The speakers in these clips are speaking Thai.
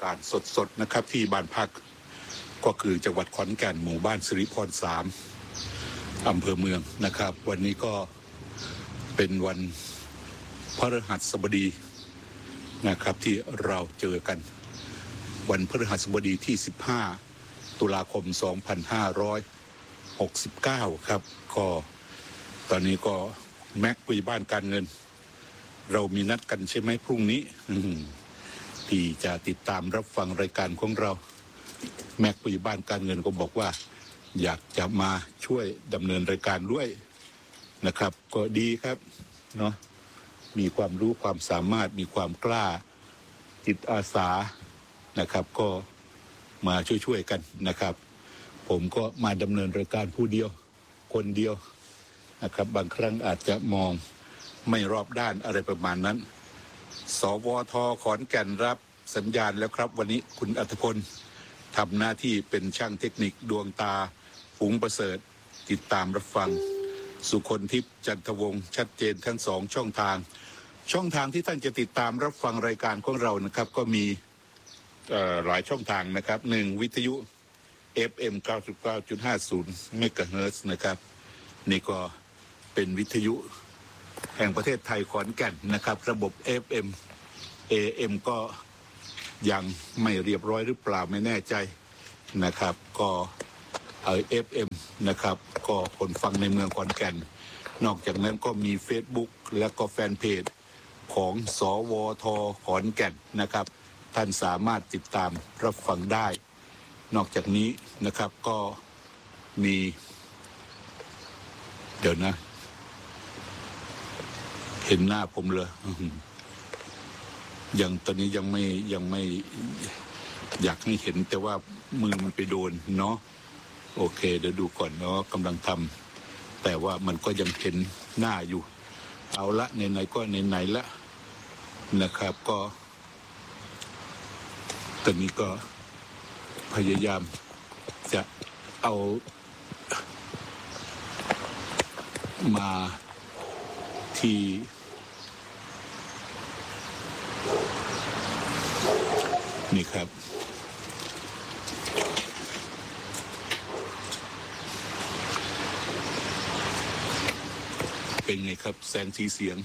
กาศสดๆนะครับที่บ้านพักก็คือจังหวัดขอนแก่นหมู่บ้านสิริพร3อำเภอเมืองนะครับวันนี้ก็เป็นวันพฤหัสบดีนะครับที่เราเจอกันวันพฤหัสบดีที่15ตุลาคม2569ครับก็ตอนนี้ก็แม็กคุยบ้านการเงินเรามีนัดกันใช่ไหมพรุ่งนี้ที่จะติดตามรับฟังรายการของเราแม็กคุยบ้านการเงินก็บอกว่าอยากจะมาช่วยดำเนินรายการด้วยนะครับก็ดีครับเนาะมีความรู้ความสามารถมีความกล้าจิตอาสานะครับก็มาช่วยกันนะครับผมก็มาดำเนินรายการผู้เดียวคนเดียวนะครับบางครั้งอาจจะมองไม่รอบด้านอะไรประมาณนั้นสวท.ขอนแก่นรับสัญญาณแล้วครับวันนี้คุณอัธพลทำหน้าที่เป็นช่างเทคนิคดวงตาฝูงประเสริฐติดตามรับฟังสุคนทิพย์จันทวงศ์ชัดเจนทั้ง2ช่องทางที่ท่านจะติดตามรับฟังรายการของเรานะครับก็มีหลายช่องทางนะครับ1วิทยุ FM 99.50 เมกะเฮิรตซ์นะครับนี่ก็เป็นวิทยุแห่งประเทศไทยขอนแก่นนะครับระบบ FM AM ก็ยังไม่เรียบร้อยหรือเปล่าไม่แน่ใจนะครับก็FM นะครับก็คนฟังในเมืองขอนแก่นนอกจากนั้นก็มี Facebook และก็แฟนเพจของสวท.ขอนแก่นนะครับท่านสามารถติดตามรับฟังได้นอกจากนี้นะครับก็มีเดี๋ยวนะเห็นหน้าผมเลยยังตอนนี้ยังไม่อยากให้เห็นแต่ว่ามือมันไปโดนเนาะโอเคเดี๋ยวดูก่อนเนาะกำลังทำแต่ว่ามันก็ยังเห็นหน้าอยู่เอาละไหนๆก็ไหนๆละนะครับก็ตอนนี้ก็พยายามจะเอามาที่นี่ครับเป็นไงครับแสงสีเสียง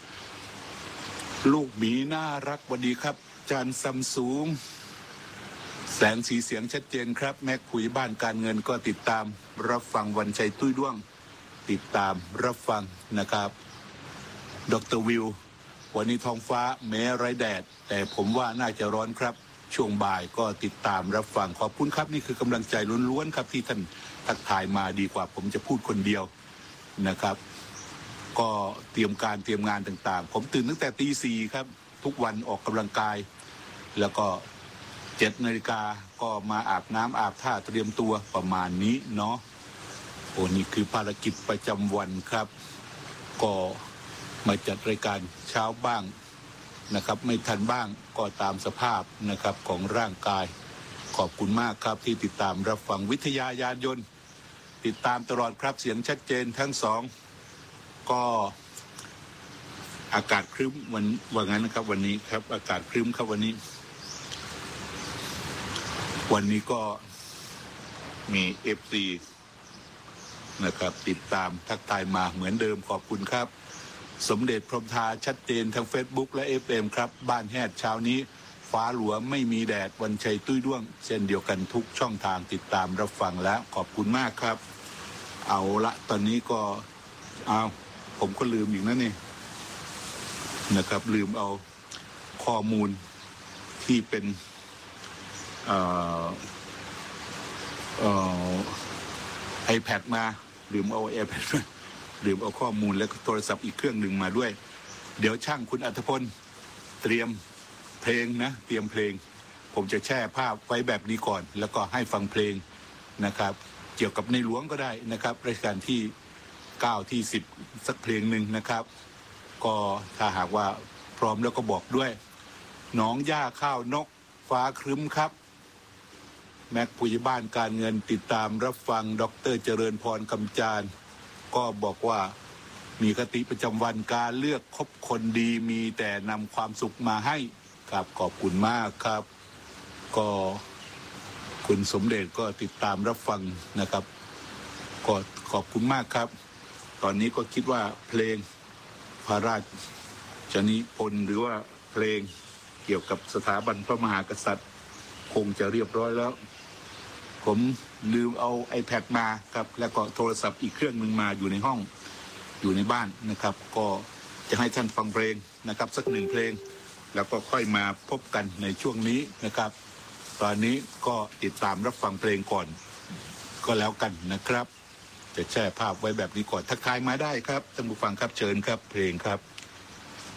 ลูกหมีน่ารักสวัสดีครับจานซัมซุงแสงสีเสียงชัดเจนครับแม็กคุยบ้านการเงินก็ติดตามรับฟังวันชัยตุ้ยด้วงติดตามรับฟังนะครับดร.วิววันนี้ท้องฟ้าแม้ไร้แดดแต่ผมว่าน่าจะร้อนครับช่วงบ่ายก็ติดตามรับฟังขอบคุณครับนี่คือกำลังใจล้วนๆครับที่ท่านทักทายมาดีกว่าผมจะพูดคนเดียวนะครับก็เตรียมงานต่างๆผมตื่นตั้งแต่ตี 4ครับทุกวันออกกำลังกายแล้วก็7 นาฬิกาก็มาอาบน้ำอาบท่าเตรียมตัวประมาณนี้เนาะโอ้นี่คือภารกิจประจำวันครับก็มาจัดรายการเช้าบ้างนะครับไม่ทันบ้างก็ตามสภาพนะครับของร่างกายขอบคุณมากครับที่ติดตามรับฟังวิทยายานยนต์ติดตามตลอดครับเสียงชัดเจนทั้ง2ก็อากาศครึ้มว่างั้นนะครับวันนี้ครับอากาศครึ้มครับวันนี้ก็มี FC นะครับติดตามทักทายมาเหมือนเดิมขอบคุณครับสมเด็จพรหมทาชัดเจนทั้ง Facebook และ FM ครับบ้านแฮดเช้านี้ฟ้าหลัวไม่มีแดดวันชัยตุ้ยด้วงเช่นเดียวกันทุกช่องทางติดตามรับฟังแล้วขอบคุณมากครับเอาละตอนนี้ก็ผมก็ลืมอีกนะนี่นะครับลืมเอาข้อมูลที่เป็นiPad มาลืมเอา iPad ลืมเอาข้อมูลและโทรศัพท์อีกเครื่องหนึ่งมาด้วยเดี๋ยวช่างคุณอัธพลเตรียมเพลงนะเตรียมเพลงผมจะแช่ภาพไว้แบบนี้ก่อนแล้วก็ให้ฟังเพลงนะครับเกี่ยวกับในหลวงก็ได้นะครับรัชกาลที่9ที่10สักเพลงหนึ่งนะครับก็ถ้าหากว่าพร้อมแล้วก็บอกด้วยหนองหญ้าข้าวนกฟ้าครึ้มครับแม็กผู้ใหญ่บ้านการเงินติดตามรับฟังดร.เจริญพรคำจารก็บอกว่ามีคติประจำวันการเลือกคบคนดีมีแต่นำความสุขมาให้ครับขอบคุณมากครับก็คุณสมเด็จก็ติดตามรับฟังนะครับก็ขอบคุณมากครับตอนนี้ก็คิดว่าเพลงพระราชนิพนธ์หรือว่าเพลงเกี่ยวกับสถาบันพระมหากษัตริย์คงจะเรียบร้อยแล้วผมลืมเอา iPad มาครับแล้วก็โทรศัพท์อีกเครื่องหนึ่งมาอยู่ในห้องอยู่ในบ้านนะครับก็จะให้ท่านฟังเพลงนะครับสัก1 เพลงแล้วก็ค่อยมาพบกันในช่วงนี้นะครับตอนนี้ก็ติดตามรับฟังเพลงก่อนก็แล้วกันนะครับจะแชร์ภาพไว้แบบนี้ก่อนทักทายมาได้ครับท่านผู้ฟังครับเชิญครับเพลงครับ